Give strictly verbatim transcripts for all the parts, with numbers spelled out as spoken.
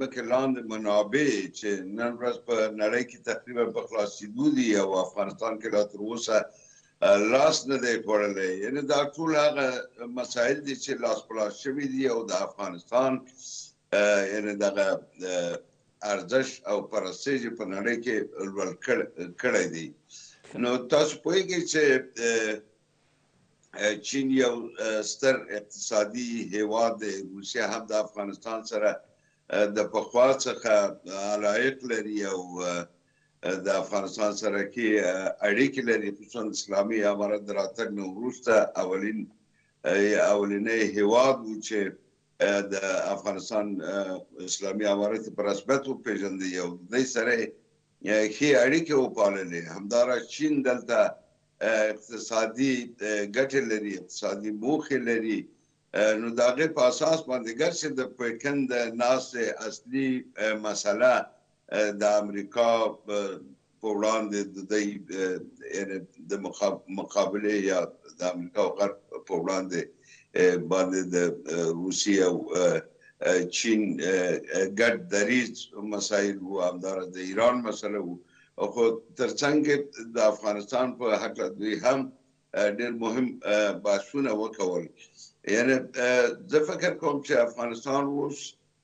ځمکې لاندې منابع چې نن ورځ په نړۍ کې تقریبا په خلاصېدو دي او افغانستان کې لا تر اوسه لاس نه دی خوړلی، یعنې دا ټول هغه مسایل دي چې لاس په لاس شوي دي او د افغانستان یعنې دغه ارزش او پرستیج په نړۍ کې لوړ کړی دی. نو تاسو پوهېږئ چې چین یو ستر اقتصادي هیواد دی، روسیه هم د افغانستان سره د پخوا څخه علایق لري او د افغانستان سره کې اړیکې لري، خصوصا اسلامي امارت د راتګ نه وروسته اولین اولنی هیواد و چې د افغانستان اسلامي امارت په رسمیت وپېژندی او د دوی سره ښې اړیکې وپاللې. همداراز چین دلته اقتصادي ګټې لري، اقتصادي موخې لري. نو د هغې په اساس باندې ګرچې د پیکن د ناستې اصلي مسله د امریکا په وړاندې د دوی د مقابلې یا د امریکا او غرب په وړاندې باندې د روسیې او چین ګډ دریځ مسایل وو، همداراز د ایران مسله وو. خو ترڅنګ د افغانستان په هکله دوی هم ډېر مهم بحثونه وکول. یعنې زه فکر کوم چې افغانستان اوس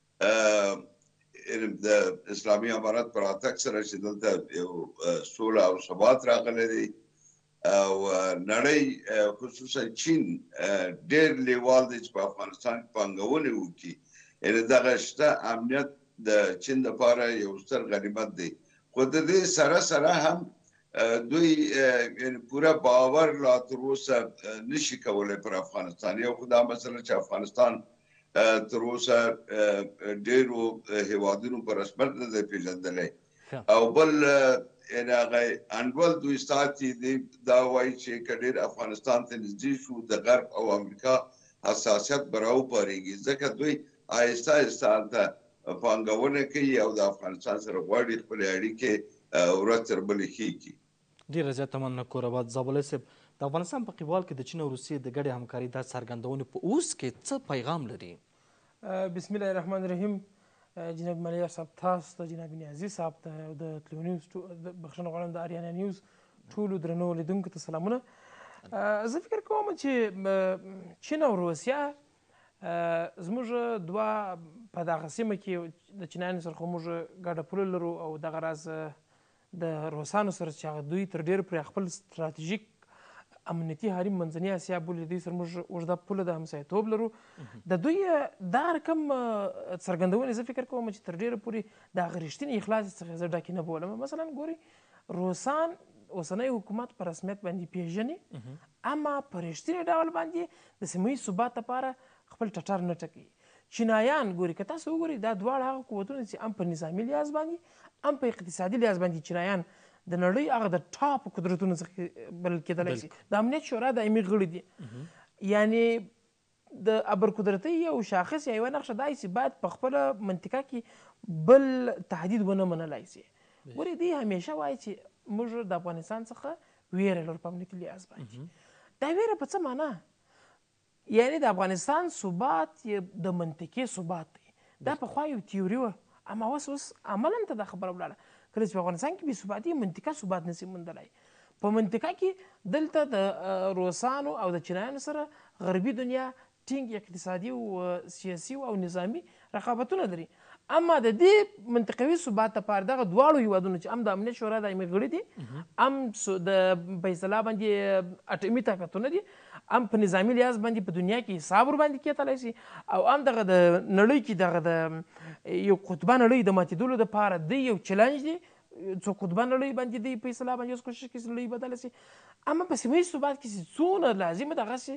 د اسلامي امارت په راتګ سره چې دلته یو سوله او ثبات راغلی دی او نړۍ خصوصا چین ډېر لیوال دی چې په افغانستان کې پانګونې وکړي. یعنې دغه شته امنیت د چین لپاره یو ستر غنیمت دی. خو د دې سره سره هم دوی پوره باور لا تر اوسه نشي کولی پر افغانستان. یو خو دا مسله چې افغانستان تر اوسه ډېرو هیوادونو په رسمیت نه دی پېژندلی او بل یعنې هغه انډول دوی ساتي دی دا وایي چې که ډېر افغانستان ته نږدې شو د غرب او امریکا حساسیت به راوپارېږي، ځکه دوی آهسته آهسته هلته پانګونه کوي او د افغانستان سره غواړي خپلې اړیکې ورځ تر بلې ښې کړي. ډېره زیاته مننه کوربات زابلی صاحب. د افغانستان په قبال کې د چین او روسیې د ګډې همکارۍ دا څرګندونې په اوس کې څه پیغام لري؟ بسم الله الرحمن الرحیم. جناب ملیار صاحب، تاسو ته، جناب نیازي صاحب ته او د تلو نیوز بخښنه غواړم د اریانا نیوز ټولو درنو لیدونکو ته سلامونه. زه فکر کوم چې چین او روسیه زموږ دوه په دغه سیمه کې د چینایانو سره خو موږ ګډه پوله لرو او دغه راز د روسانو سره چې هغه دوی تر ډېره پورې خپل ستراتیژیک امنیتي حریم منځنۍ اسیا بولي، دوی سره موږ اوږده پوله د همسایهتوب لرو. د دوی دغه رقم څرګندونې زه فکر کوم چې تر ډېره پورې د هغه رښتینې اخلاص څخه زه ډکې نه بولم. مثلا ګورئ، روسان اوسنی حکومت په رسمیت باندې پیژني، اما په رښتینې ډول باندې د سیمه ییز ثبات لپاره خپل ټټر نه ټکوي. چینایان ګوري، که تاسو وګورئ دا دواړه هغه قوتونه چې هم په نظامي لحاظ باندې هم په اقتصادي لحاظ باندې چینایان د نړۍ هغه د ټاپ قدرتونو څخه بلل کېدلی شي. د امنیت شورا دایمي غړي دي. یعنې د ابرقدرتۍ یو شاخص یا یوه نقشه دا چې باید په خپله منطقه کې بل تهدید ونه منلی شي. ګورې دوی همیشه وایي چې موږ د افغانستان څخه ویره لرو په امنیتي لحاظ باندې. دا ویره په څه معنا؟ یعنې د افغانستان ثبات د منطقې ثبات دی. دا پخوا یو تیوري وه، اما اوس اوس عملا ته دا خبره ولاړه. کله چې په افغانستان کې بې ثباتي، منطقه ثبات نشي موندلی. په منطقه کې دلته د روسانو او د چینایانو سره غربي دنیا ټینګ اقتصادي او سیاسي او نظامي رقابتونه لري. اما د دې منطقوي ثبات لپاره دغه دواړو هیوادونو چې هم د امنیت شورا دایمي غړي دي، هم د په اصطلاح باندې اټومي طاقتونه دي، هم په نظامي لحاظ باندې په دنیا کې حساب ورباندې کېدلی شي، او هم دغه د نړۍ کې دغه د یو قطبه نړۍ د ماتېدلو دپاره دی یو چلنج دی. څو قطبه نړۍ باندې دی په اصطلاح باندې اوس کوشش کوي چې نړۍ بدله شي. اما په سیمه ییز ثبات کې چې څونه لازمه دغسې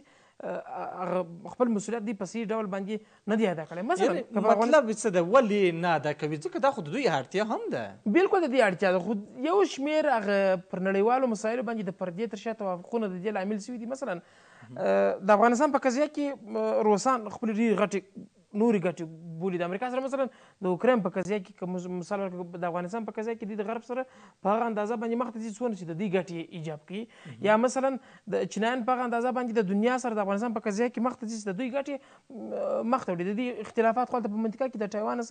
خپل مسؤلیت دی په صحیح ډول باندې نه دی ادا کړی. مثلا مطلب څه ده؟ ولې نه ادا کوي؟ ځکه دا خو د دوی اړتیا هم ده. بلکل د دې اړتیا ده، خو یو شمېر هغه پر نړیوالو مسایلو باندې د پردې تر شا توافقونه د دې لامل شوي دي. مثلا د افغانستان په قضیه کې روسان خپلې ډېرې غټې نورې ګټې بولي د امریکا سره. مثلا د اوکراین په قضیه کې که مثال ورکړو، د افغانستان په قضیه کې دوی د غرب سره په هغه اندازه باندې مخ ته ځي څونه چې د دوی ګټې ایجاب کوي. یا مثلا د چینایان په هغه اندازه باندې د دنیا سره د افغانستان په قضیه کې مخ ته ځي چې د دوی ګټې مخ ته وړي. د دوی اختلافات خو هلته په منطقه کې د تایوان